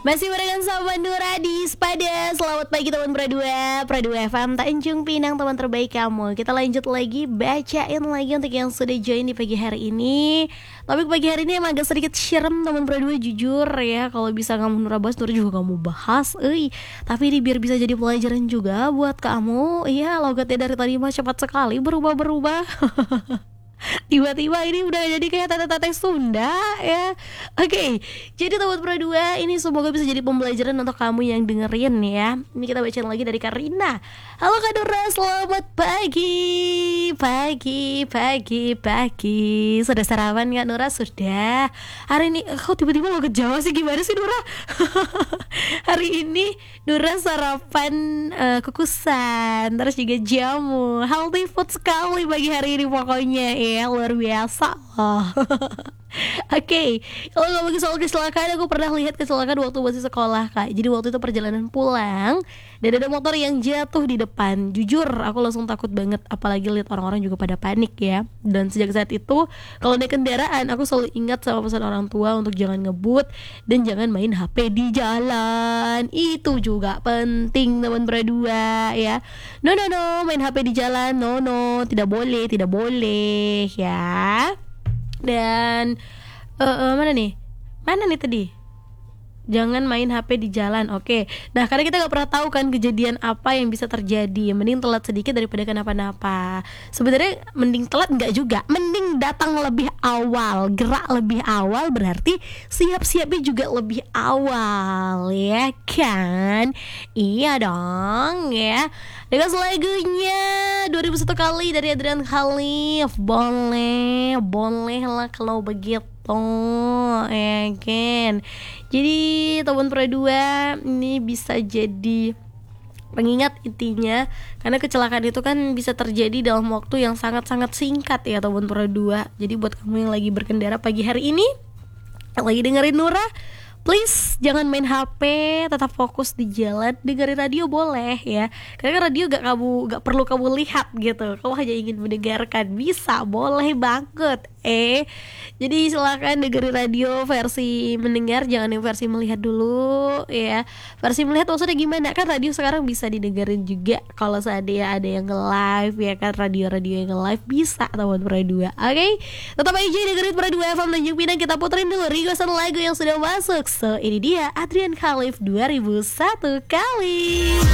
Masih barengan sama Nura di Sepada. Selamat pagi teman Pradua FM Tanjung Pinang, teman terbaik kamu. Kita lanjut lagi, bacain lagi untuk yang sudah join di pagi hari ini. Topik pagi hari ini emang agak sedikit serem teman Pradua, jujur ya. Kalau bisa kamu Nura bahas, Nura juga kamu bahas. Tapi ini biar bisa jadi pelajaran juga buat kamu. Iya, logatnya dari tadi mah cepat sekali berubah-berubah. Tiba-tiba ini udah jadi kayak tete-tete Sunda ya. Oke, jadi teman Pradua, ini semoga bisa jadi pembelajaran untuk kamu yang dengerin ya. Ini kita bacain lagi dari Karina. Halo Kak Nura, selamat pagi. Sudah sarapan Kak Nura? Sudah. Hari ini kok tiba-tiba lo ke Jawa sih, gimana sih Nura? Hari ini Nura sarapan kukusan, terus juga jamu. Healthy food sekali pagi hari ini pokoknya ya, luar biasa loh. Oke, kalau ngomongin soal kecelakaan, aku pernah lihat kecelakaan waktu masih sekolah Kak. Jadi waktu itu perjalanan pulang dan ada motor yang jatuh di depan. Jujur aku langsung takut banget, apalagi lihat orang-orang juga pada panik ya. Dan sejak saat itu kalau naik kendaraan aku selalu ingat sama pesan orang tua untuk jangan ngebut dan jangan main HP di jalan. Itu juga penting teman Pradua ya. No, main HP di jalan, no, tidak boleh ya. Dan mana nih tadi? Jangan main HP di jalan. Oke. Nah, karena kita gak pernah tahu kan kejadian apa yang bisa terjadi. Mending telat sedikit daripada kenapa-napa. Sebenarnya mending telat enggak juga. Mending datang lebih awal, gerak lebih awal, berarti siap-siapnya juga lebih awal, ya kan? Iya dong ya. Dengan lagunya 2001 kali dari Adrian Khalif. Boleh lah kalau begitu, ya kan. Jadi teman Pradua, ini bisa jadi pengingat intinya, karena kecelakaan itu kan bisa terjadi dalam waktu yang sangat-sangat singkat ya teman Pradua. Jadi buat kamu yang lagi berkendara pagi hari ini, yang lagi dengerin Nura, please jangan main HP, tetap fokus di jalan. Dengerin radio boleh ya, karena radio gak perlu kamu lihat gitu. Kamu hanya ingin mendengarkan, bisa, boleh banget. Jadi silakan dengerin radio versi mendengar, jangan yang versi melihat dulu ya. Versi melihat maksudnya gimana? Kan radio sekarang bisa didengerin juga kalau seandainya ada yang nge-live ya kan, radio-radio yang nge-live bisa teman Pradua. Oke? Tetap aja dengerin Pradua FM Tanjung Pinang. Kita puterin dulu requestan lagu yang sudah masuk. So ini dia Adrian Khalif 2001 kali.